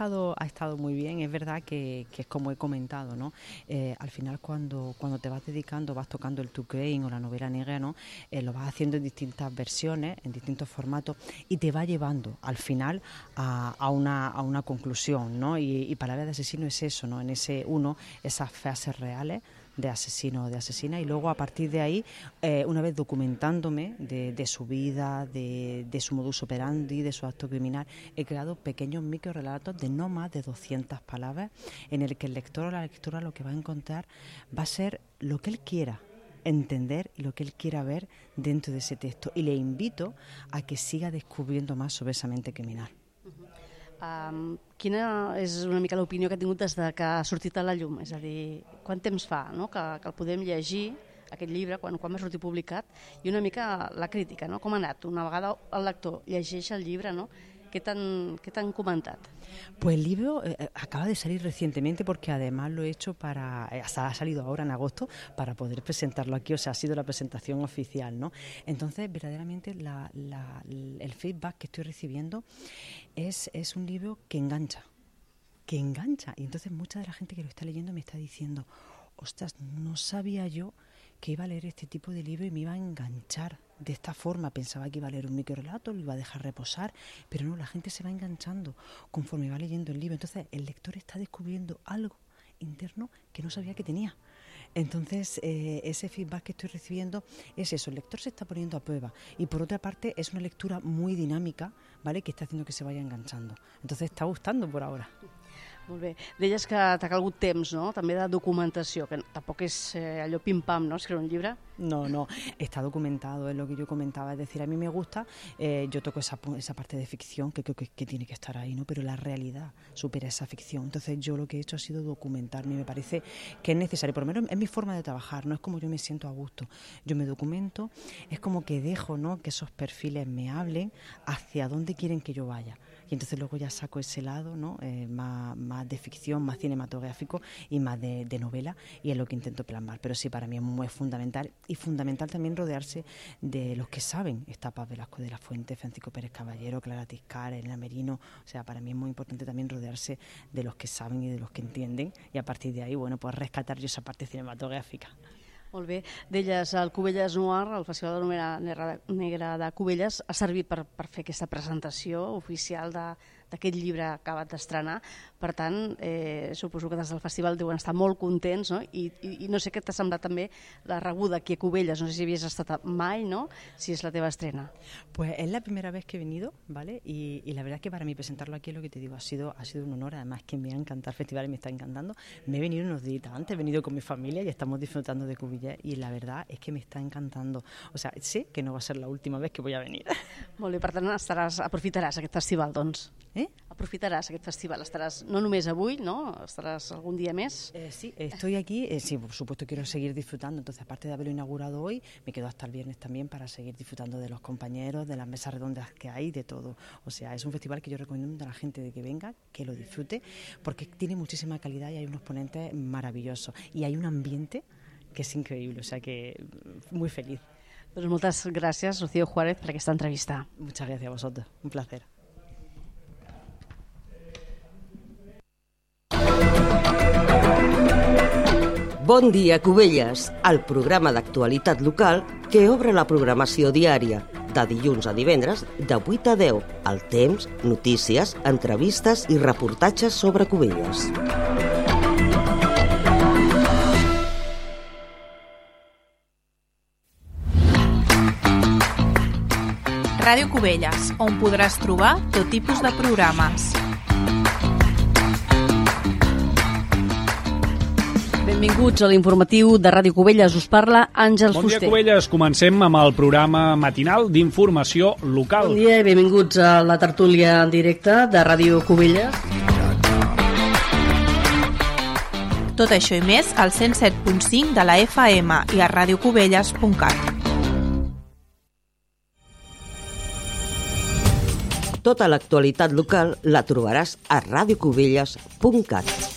estado muy bien. Es verdad que es como he comentado, ¿no? Al final cuando te vas dedicando, vas tocando el true crime o la novela negra, ¿no? Lo vas haciendo en distintas versiones, en distintos formatos, y te va llevando al final a una conclusión, ¿no? Y Palabras de asesino es eso, ¿no? En ese esas frases reales de asesino o de asesina, y luego a partir de ahí, una vez documentándome de su vida, de su modus operandi, de su acto criminal, he creado pequeños microrelatos de no más de 200 palabras, en el que el lector o la lectora lo que va a encontrar va a ser lo que él quiera entender y lo que él quiera ver dentro de ese texto, y le invito a que siga descubriendo más sobre esa mente criminal. Quina és una mica l'opinió que ha tingut des que ha sortit a la llum? És a dir, quant temps fa, no? que el podem llegir, aquest llibre, quan va sortir publicat, i una mica la crítica, no? Com ha anat? Una vegada el lector llegeix el llibre, no? ¿Qué t'han comentat? Pues el libro acaba de salir recientemente, porque además lo he hecho ha salido ahora en agosto para poder presentarlo aquí, o sea, ha sido la presentación oficial, ¿no? Entonces, verdaderamente el feedback que estoy recibiendo es un libro que engancha, y entonces mucha de la gente que lo está leyendo me está diciendo: ostras, no sabía yo que iba a leer este tipo de libro y me iba a enganchar de esta forma. Pensaba que iba a leer un microrelato, lo iba a dejar reposar, pero no, la gente se va enganchando conforme va leyendo el libro. Entonces el lector está descubriendo algo interno que no sabía que tenía. Entonces ese feedback que estoy recibiendo es eso: el lector se está poniendo a prueba, y por otra parte es una lectura muy dinámica, ¿vale?, que está haciendo que se vaya enganchando. Entonces está gustando por ahora. Molt bé. Deies que t'ha calgut temps, no?, també de documentació, que tampoc és allò pim-pam, ¿no?, escriure un llibre. No, está documentado, es lo que yo comentaba. Es decir, a mí me gusta, yo toco esa parte de ficción que creo que tiene que estar ahí, ¿no? Pero la realidad supera esa ficción. Entonces yo lo que he hecho ha sido documentarme, y me parece que es necesario, por lo menos es mi forma de trabajar, no es como yo me siento a gusto. Yo me documento, es como que dejo, ¿no?, que esos perfiles me hablen hacia dónde quieren que yo vaya. Y entonces luego ya saco ese lado, ¿no?, más de ficción, más cinematográfico y más de novela, y es lo que intento plasmar. Pero sí, para mí es muy fundamental, y fundamental también rodearse de los que saben. Está Paz Velasco de la Fuente, Francisco Pérez Caballero, Clara Tiscar, Elena Merino. O sea, para mí es muy importante también rodearse de los que saben y de los que entienden, y a partir de ahí, bueno, pues rescatar yo esa parte cinematográfica. Molt bé. Deies, el Cubelles Noir, el Festival de Novela Negra de Cubelles, ha servit per fer aquesta presentació oficial d'aquest llibre acabat d'estrenar. Per tant, suposo que des del festival deuen estar molt contents, no? I no sé què t'ha semblat també la rebuda aquí a Cubelles. No sé si havies estat mai, ¿no?, si es la teva estrena. Pues es la primera vez que he venido, ¿vale? Y la verdad es que para mí presentarlo aquí, es lo que te digo, ha sido un honor. Además que me ha encantado el festival y me está encantando. Me he venido unos días antes, he venido con mi familia y estamos disfrutando de Cubelles, y la verdad es que me está encantando. O sea, sé que no va a ser la última vez que voy a venir. Molt bé, per tant aprofitaràs aquest festival, doncs. Aprofitaràs aquest festival, estaràs no només avui, ¿no?, estaràs algún día més. Sí, estoy aquí, sí, por supuesto quiero seguir disfrutando. Entonces, aparte de haberlo inaugurado hoy, me quedo hasta el viernes también para seguir disfrutando de los compañeros, de las mesas redondas que hay, de todo. O sea, es un festival que yo recomiendo a la gente de que venga, que lo disfrute, porque tiene muchísima calidad y hay unos ponentes maravillosos y hay un ambiente que es increíble, o sea que muy feliz. Doncs moltes gràcies, Rocío Juárez, per aquesta entrevista. Muchas gracias a vosotros, un placer. Bon dia, Cubelles, el programa d'actualitat local que obre la programació diària, de dilluns a divendres, de 8 a 10, al temps, notícies, entrevistes i reportatges sobre Cubelles. Ràdio Cubelles, on podràs trobar tot tipus de programes. Benvinguts a l'informatiu de Ràdio Cubelles. Us parla Àngels Fuster. Bon dia, Cubelles. Comencem amb el programa matinal d'informació local. Bon dia i benvinguts a la tertúlia en directe de Ràdio Cubelles. Tot això i més al 107.5 de la FM i a radiocubelles.cat. Tota l'actualitat local la trobaràs a radiocubelles.cat.